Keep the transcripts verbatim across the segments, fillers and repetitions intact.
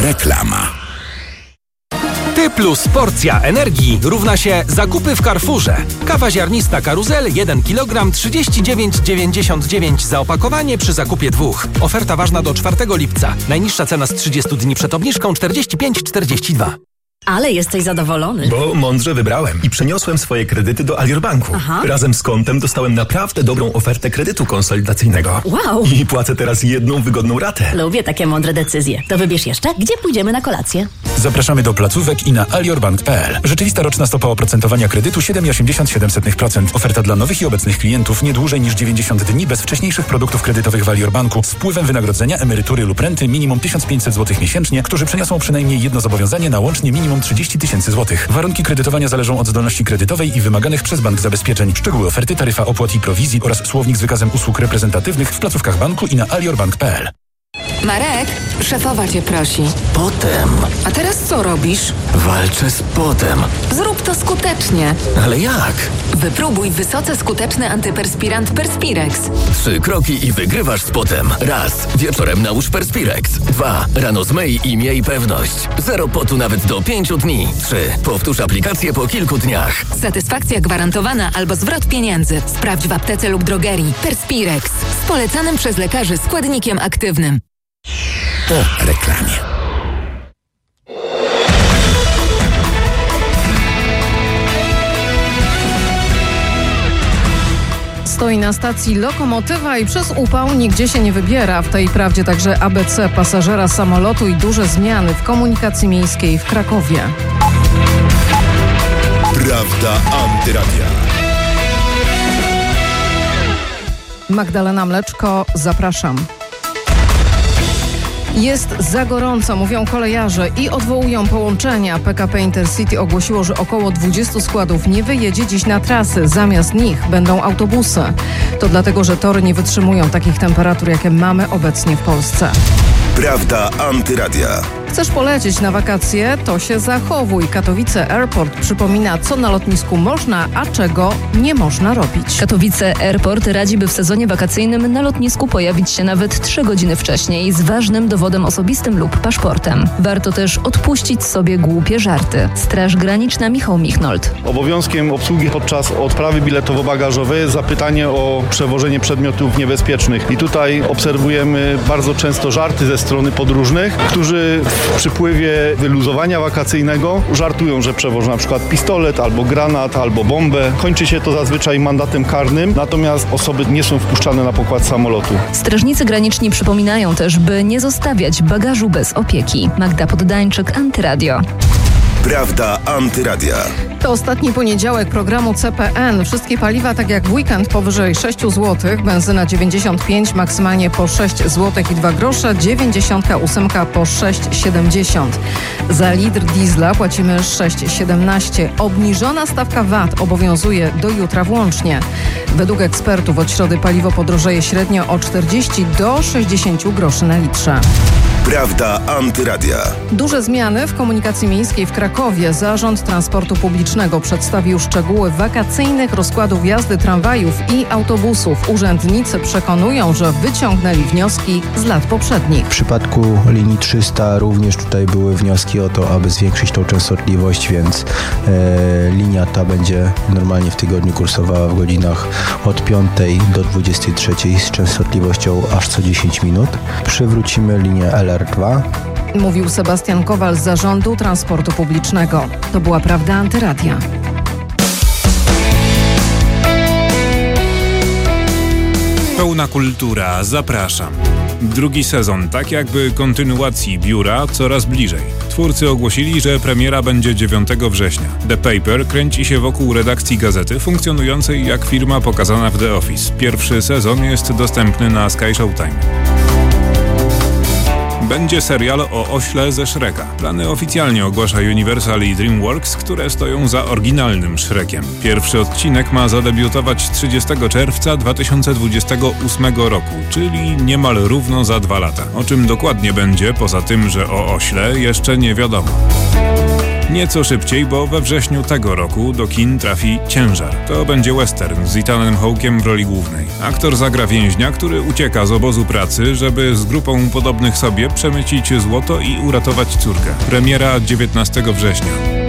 Reklama. Ty plus porcja energii równa się zakupy w Carrefourze. Kawa ziarnista Karuzel jeden kilogram trzydzieści dziewięć dziewięćdziesiąt dziewięć za opakowanie przy zakupie dwóch. Oferta ważna do czwartego lipca. Najniższa cena z trzydziestu dni przed obniżką czterdzieści pięć czterdzieści dwa. Ale jesteś zadowolony. Bo mądrze wybrałem i przeniosłem swoje kredyty do Alior Banku. Aha. Razem z kontem dostałem naprawdę dobrą ofertę kredytu konsolidacyjnego. Wow! I płacę teraz jedną wygodną ratę. Lubię takie mądre decyzje. To wybierz jeszcze, gdzie pójdziemy na kolację. Zapraszamy do placówek i na aliorbank kropka p l. Rzeczywista roczna stopa oprocentowania kredytu siedem przecinek osiemdziesiąt siedem procent. Oferta dla nowych i obecnych klientów nie dłużej niż dziewięćdziesiąt dni bez wcześniejszych produktów kredytowych w Alior Banku z wpływem wynagrodzenia, emerytury lub renty minimum tysiąc pięćset złotych miesięcznie, którzy przeniosą przynajmniej jedno zobowiązanie na łącznie minimum trzydzieści tysięcy złotych. Warunki kredytowania zależą od zdolności kredytowej i wymaganych przez bank zabezpieczeń. Szczegóły oferty, taryfa opłat i prowizji oraz słownik z wykazem usług reprezentatywnych w placówkach banku i na aliorbank kropka p l. Marek, szefowa cię prosi. Potem. A teraz co robisz? Walczę z potem. Zrób to skutecznie. Ale jak? Wypróbuj wysoce skuteczny antyperspirant Perspirex. Trzy kroki i wygrywasz z potem. Raz. Wieczorem nałóż Perspirex. Dwa. Rano zmyj i miej pewność. Zero potu nawet do pięciu dni. Trzy. Powtórz aplikację po kilku dniach. Satysfakcja gwarantowana albo zwrot pieniędzy. Sprawdź w aptece lub drogerii. Perspirex. Z polecanym przez lekarzy składnikiem aktywnym. Po reklamie. Stoi na stacji lokomotywa i przez upał nigdzie się nie wybiera. W tej prawdzie także A B C pasażera samolotu i duże zmiany w komunikacji miejskiej w Krakowie. Prawda Antyradia. Magdalena Mleczko, zapraszam. Jest za gorąco, mówią kolejarze i odwołują połączenia. P K P Intercity ogłosiło, że około dwudziestu składów nie wyjedzie dziś na trasy. Zamiast nich będą autobusy. To dlatego, że tory nie wytrzymują takich temperatur, jakie mamy obecnie w Polsce. Prawda Antyradia. Chcesz polecieć na wakacje? To się zachowuj. Katowice Airport przypomina, co na lotnisku można, a czego nie można robić. Katowice Airport radzi, by w sezonie wakacyjnym na lotnisku pojawić się nawet trzy godziny wcześniej z ważnym dowodem osobistym lub paszportem. Warto też odpuścić sobie głupie żarty. Straż Graniczna Michał Michnold. Obowiązkiem obsługi podczas odprawy biletowo-bagażowej jest zapytanie o przewożenie przedmiotów niebezpiecznych. I tutaj obserwujemy bardzo często żarty ze strony podróżnych, którzy w przypływie wyluzowania wakacyjnego żartują, że przewożą na przykład pistolet, albo granat, albo bombę. Kończy się to zazwyczaj mandatem karnym, natomiast osoby nie są wpuszczane na pokład samolotu. Strażnicy graniczni przypominają też, by nie zostawiać bagażu bez opieki. Magda Poddańczyk, Antyradio. Prawda Antyradia. To ostatni poniedziałek programu C P N. Wszystkie paliwa, tak jak w weekend, powyżej sześć złotych. Benzyna dziewięćdziesiąt pięć, maksymalnie po sześć złotych i dwa grosze. dziewięćdziesiąt osiem po sześć siedemdziesiąt. Za litr diesla płacimy sześć siedemnaście. Obniżona stawka V A T obowiązuje do jutra włącznie. Według ekspertów od środy paliwo podrożeje średnio o czterdzieści do sześćdziesięciu groszy na litrze. Prawda Antyradia. Duże zmiany w komunikacji miejskiej w Krakowie. Zarząd Transportu Publicznego przedstawił szczegóły wakacyjnych rozkładów jazdy tramwajów i autobusów. Urzędnicy przekonują, że wyciągnęli wnioski z lat poprzednich. W przypadku linii trzysta również tutaj były wnioski o to, aby zwiększyć tą częstotliwość, więc e, linia ta będzie normalnie w tygodniu kursowała w godzinach od piątej do dwudziestej trzeciej z częstotliwością aż co dziesięć minut. Przywrócimy linię L R dwa. Mówił Sebastian Kowal z Zarządu Transportu Publicznego. To była Prawda Antyradia. Pełna kultura, zapraszam. Drugi sezon, tak jakby kontynuacji Biura, coraz bliżej. Twórcy ogłosili, że premiera będzie dziewiątego września. The Paper kręci się wokół redakcji gazety, funkcjonującej jak firma pokazana w The Office. Pierwszy sezon jest dostępny na Sky Showtime. Będzie serial o ośle ze Shreka. Plany oficjalnie ogłasza Universal i DreamWorks, które stoją za oryginalnym Shrekiem. Pierwszy odcinek ma zadebiutować trzydziestego czerwca dwa tysiące dwudziestego ósmego roku, czyli niemal równo za dwa lata. O czym dokładnie będzie, poza tym, że o ośle, jeszcze nie wiadomo. Nieco szybciej, bo we wrześniu tego roku do kin trafi Ciężar. To będzie western z Ethanem Hawke'em w roli głównej. Aktor zagra więźnia, który ucieka z obozu pracy, żeby z grupą podobnych sobie przemycić złoto i uratować córkę. Premiera dziewiętnastego września.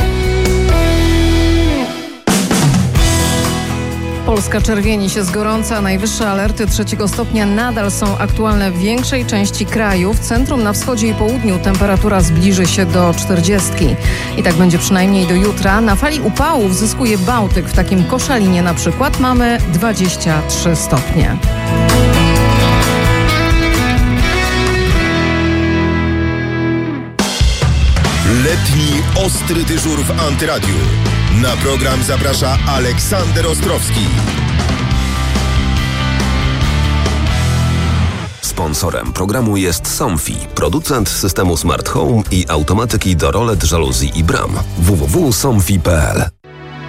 Polska czerwieni się z gorąca. Najwyższe alerty trzeciego stopnia nadal są aktualne w większej części kraju. W centrum, na wschodzie i południu temperatura zbliży się do czterdziestki. I tak będzie przynajmniej do jutra. Na fali upałów zyskuje Bałtyk. W takim Koszalinie na przykład mamy dwadzieścia trzy stopnie. Letni ostry dyżur w Antyradiu. Na program zaprasza Aleksander Ostrowski. Sponsorem programu jest Somfy, producent systemu Smart Home i automatyki do rolet, żaluzji i bram. w w w kropka somfy kropka p l